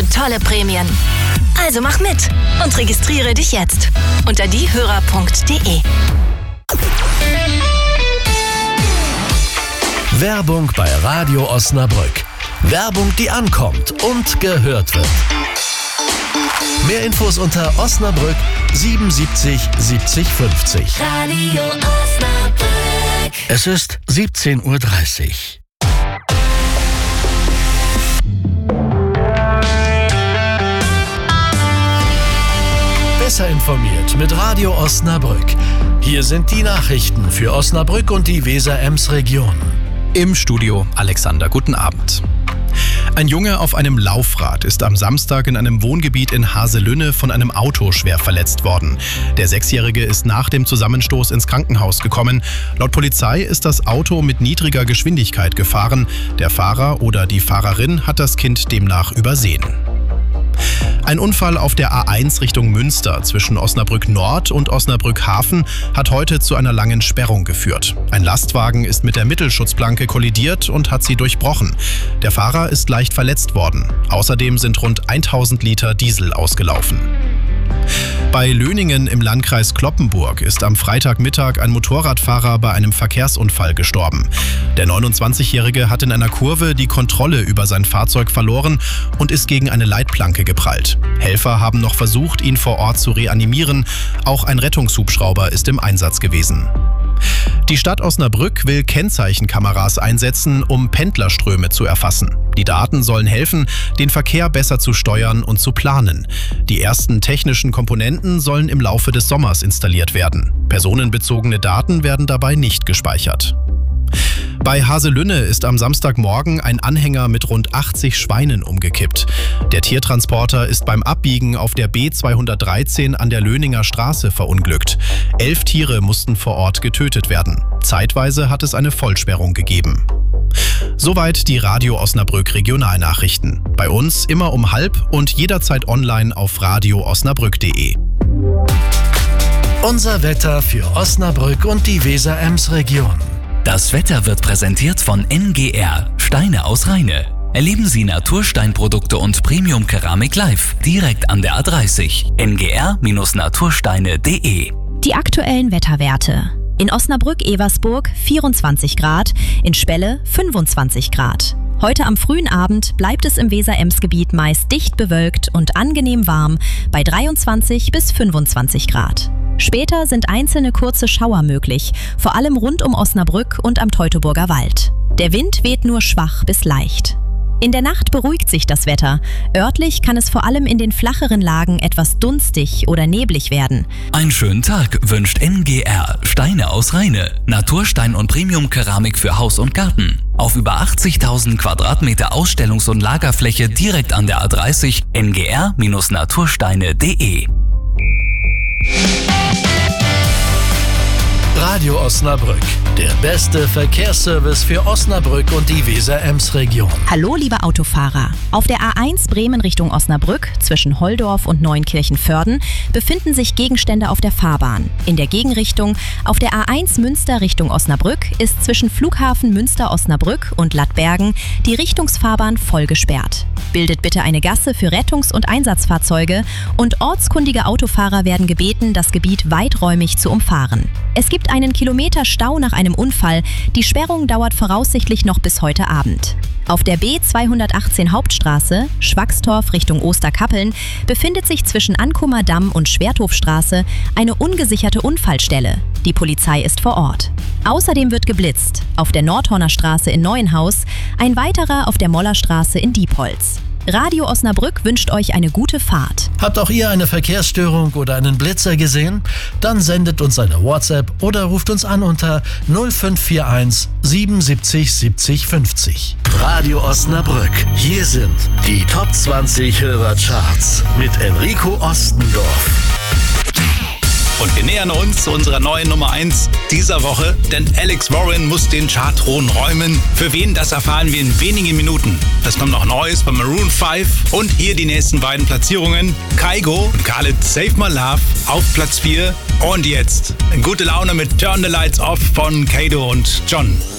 und tolle Prämien. Also mach mit und registriere dich jetzt unter diehörer.de. Werbung bei Radio Osnabrück. Werbung, die ankommt und gehört wird. Mehr Infos unter Osnabrück 77 70 50. Radio Osnabrück. Es ist 17:30 Uhr. Besser informiert mit Radio Osnabrück. Hier sind die Nachrichten für Osnabrück und die Weser-Ems-Region. Im Studio Alexander, guten Abend. Ein Junge auf einem Laufrad ist am Samstag in einem Wohngebiet in Haselünne von einem Auto schwer verletzt worden. Der 6-Jährige ist nach dem Zusammenstoß ins Krankenhaus gekommen. Laut Polizei ist das Auto mit niedriger Geschwindigkeit gefahren. Der Fahrer oder die Fahrerin hat das Kind demnach übersehen. Ein Unfall auf der A1 Richtung Münster zwischen Osnabrück Nord und Osnabrück Hafen hat heute zu einer langen Sperrung geführt. Ein Lastwagen ist mit der Mittelschutzplanke kollidiert und hat sie durchbrochen. Der Fahrer ist leicht verletzt worden. Außerdem sind rund 1000 Liter Diesel ausgelaufen. Bei Löningen im Landkreis Cloppenburg ist am Freitagmittag ein Motorradfahrer bei einem Verkehrsunfall gestorben. Der 29-Jährige hat in einer Kurve die Kontrolle über sein Fahrzeug verloren und ist gegen eine Leitplanke geprallt. Helfer haben noch versucht, ihn vor Ort zu reanimieren. Auch ein Rettungshubschrauber ist im Einsatz gewesen. Die Stadt Osnabrück will Kennzeichenkameras einsetzen, um Pendlerströme zu erfassen. Die Daten sollen helfen, den Verkehr besser zu steuern und zu planen. Die ersten technischen Komponenten sollen im Laufe des Sommers installiert werden. Personenbezogene Daten werden dabei nicht gespeichert. Bei Haselünne ist am Samstagmorgen ein Anhänger mit rund 80 Schweinen umgekippt. Der Tiertransporter ist beim Abbiegen auf der B213 an der Löninger Straße verunglückt. 11 Tiere mussten vor Ort getötet werden. Zeitweise hat es eine Vollsperrung gegeben. Soweit die Radio Osnabrück Regionalnachrichten. Bei uns immer um 12:30 und jederzeit online auf radioosnabrück.de. Unser Wetter für Osnabrück und die Weser-Ems-Region. Das Wetter wird präsentiert von NGR, Steine aus Rheine. Erleben Sie Natursteinprodukte und Premium-Keramik live, direkt an der A30. ngr-natursteine.de. Die aktuellen Wetterwerte. In Osnabrück-Eversburg 24 Grad, in Spelle 25 Grad. Heute am frühen Abend bleibt es im Weser-Ems-Gebiet meist dicht bewölkt und angenehm warm bei 23 bis 25 Grad. Später sind einzelne kurze Schauer möglich, vor allem rund um Osnabrück und am Teutoburger Wald. Der Wind weht nur schwach bis leicht. In der Nacht beruhigt sich das Wetter. Örtlich kann es vor allem in den flacheren Lagen etwas dunstig oder neblig werden. Einen schönen Tag wünscht NGR, Steine aus Rheine. Naturstein und Premium-Keramik für Haus und Garten. Auf über 80.000 Quadratmeter Ausstellungs- und Lagerfläche direkt an der A30. ngr-natursteine.de. Radio Osnabrück, der beste Verkehrsservice für Osnabrück und die Weser-Ems-Region. Hallo liebe Autofahrer. Auf der A1 Bremen Richtung Osnabrück zwischen Holdorf und Neunkirchen-Vörden befinden sich Gegenstände auf der Fahrbahn. In der Gegenrichtung auf der A1 Münster Richtung Osnabrück ist zwischen Flughafen Münster-Osnabrück und Lattbergen die Richtungsfahrbahn voll gesperrt. Bildet bitte eine Gasse für Rettungs- und Einsatzfahrzeuge und ortskundige Autofahrer werden gebeten, das Gebiet weiträumig zu umfahren. Es gibt einen Kilometer Stau nach einem Unfall. Die Sperrung dauert voraussichtlich noch bis heute Abend. Auf der B218 Hauptstraße, Schwackstorf Richtung Osterkappeln, befindet sich zwischen Ankumer Damm und Schwerthofstraße eine ungesicherte Unfallstelle. Die Polizei ist vor Ort. Außerdem wird geblitzt. Auf der Nordhorner Straße in Neuenhaus, ein weiterer auf der Mollerstraße in Diepholz. Radio Osnabrück wünscht euch eine gute Fahrt. Habt auch ihr eine Verkehrsstörung oder einen Blitzer gesehen? Dann sendet uns eine WhatsApp oder ruft uns an unter 0541 77 70 50. Radio Osnabrück. Hier sind die Top 20 Hörercharts mit Enrico Ostendorf. Und wir nähern uns zu unserer neuen Nummer 1 dieser Woche, denn Alex Warren muss den Chartthron räumen. Für wen, das erfahren wir in wenigen Minuten. Es kommt noch Neues bei Maroon 5 und hier die nächsten beiden Platzierungen. Kygo und Khaled Save My Love auf Platz 4 und jetzt gute Laune mit Turn the Lights Off von Kado und John.